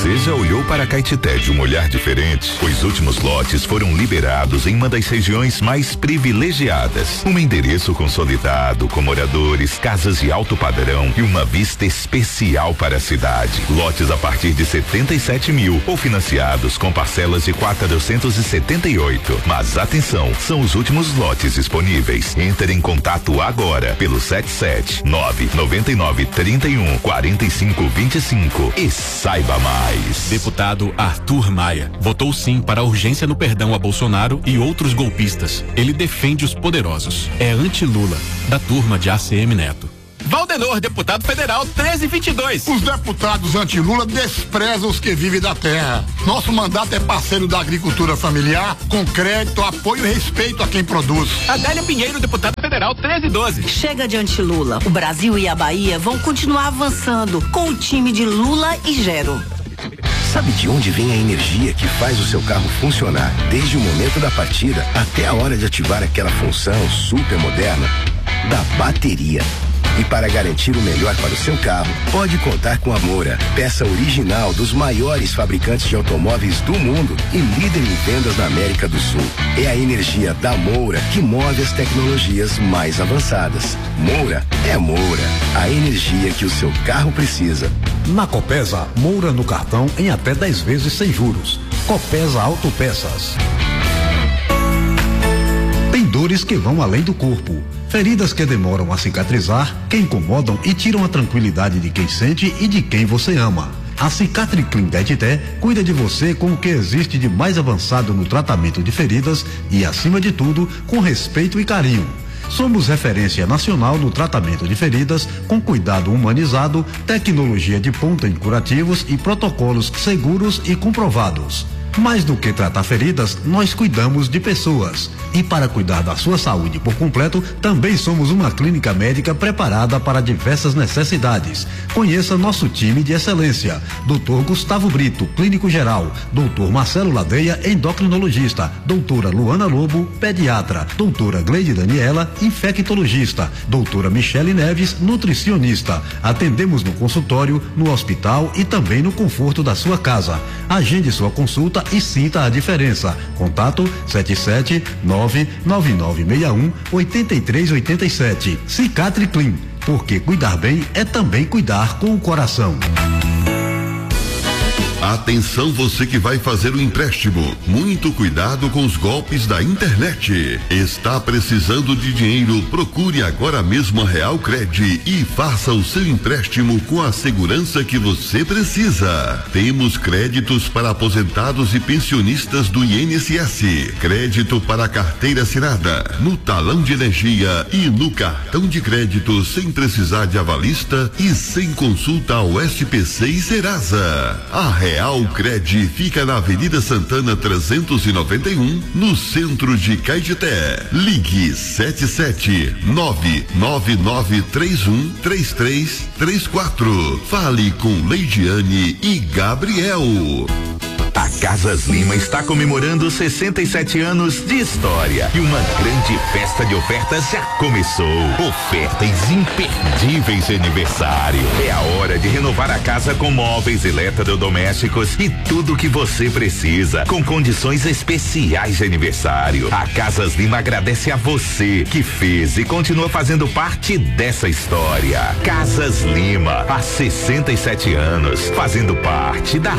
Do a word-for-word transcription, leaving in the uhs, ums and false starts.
Você já olhou para Caetité de um olhar diferente? Os últimos lotes foram liberados em uma das regiões mais privilegiadas. Um endereço consolidado com moradores, casas de alto padrão e uma vista especial para a cidade. Lotes a partir de setenta e sete mil ou financiados com parcelas de quatrocentos e setenta e oito. Mas atenção, são os últimos lotes disponíveis. Entre em contato agora pelo sete sete nove nove nove três um quatro cinco dois cinco e saiba mais. Deputado Arthur Maia votou sim para a urgência no perdão a Bolsonaro e outros golpistas. Ele defende os poderosos. É anti-Lula, da turma de A C M Neto. Valdenor, deputado federal treze vinte e dois. Os deputados anti-Lula desprezam os que vivem da terra. Nosso mandato é parceiro da agricultura familiar, com crédito, apoio e respeito a quem produz. Adélia Pinheiro, deputado federal treze doze. Chega de anti-Lula. O Brasil e a Bahia vão continuar avançando com o time de Lula e Gero. Sabe de onde vem a energia que faz o seu carro funcionar desde o momento da partida até a hora de ativar aquela função super moderna? Da bateria. E para garantir o melhor para o seu carro, pode contar com a Moura, peça original dos maiores fabricantes de automóveis do mundo e líder em vendas na América do Sul. É a energia da Moura que move as tecnologias mais avançadas. Moura é Moura, a energia que o seu carro precisa. Na Copesa, Moura no cartão em até dez vezes sem juros. Copesa Autopeças. Tem dores que vão além do corpo. Feridas que demoram a cicatrizar, que incomodam e tiram a tranquilidade de quem sente e de quem você ama. A Cicatriclin Caetité cuida de você com o que existe de mais avançado no tratamento de feridas e, acima de tudo, com respeito e carinho. Somos referência nacional no tratamento de feridas com cuidado humanizado, tecnologia de ponta em curativos e protocolos seguros e comprovados. Mais do que tratar feridas, nós cuidamos de pessoas. E para cuidar da sua saúde por completo, também somos uma clínica médica preparada para diversas necessidades. Conheça nosso time de excelência. doutor Gustavo Brito, clínico geral. doutor Marcelo Ladeia, endocrinologista. doutora Luana Lobo, pediatra. doutora Gleide Daniela, infectologista. doutora Michele Neves, nutricionista. Atendemos no consultório, no hospital e também no conforto da sua casa. Agende sua consulta e sinta a diferença. Contato sete sete nove nove nove seis um oito três oito sete. Cicatriclin, porque cuidar bem é também cuidar com o coração. Atenção você que vai fazer o empréstimo. Muito cuidado com os golpes da internet. Está precisando de dinheiro? Procure agora mesmo a Real Cred e faça o seu empréstimo com a segurança que você precisa. Temos créditos para aposentados e pensionistas do I N S S, crédito para carteira assinada, no talão de energia e no cartão de crédito sem precisar de avalista e sem consulta ao S P C e Serasa. A Real Cred fica na Avenida Santana trezentos e noventa e um, no centro de Caetité. Ligue sete sete nove nove nove três um três três três quatro. Fale com Leidiane e Gabriel. A Casas Lima está comemorando sessenta e sete anos de história e uma grande festa de ofertas já começou. Ofertas imperdíveis de aniversário. É a hora de renovar a casa com móveis, eletrodomésticos e tudo que você precisa, com condições especiais de aniversário. A Casas Lima agradece a você que fez e continua fazendo parte dessa história. Casas Lima, há sessenta e sete anos, fazendo parte da